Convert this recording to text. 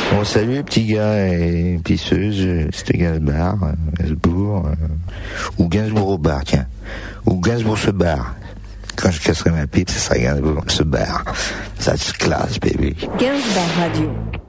Bon, salut petits gars et pisseuses, c'était Gainsbourg, ou Gainsbourg au bar, tiens. Ou Gainsbourg se barre. Quand je casserai ma pipe, ça sera Gainsbourg se barre. Ça se classe, baby. Gainsbourg Radio.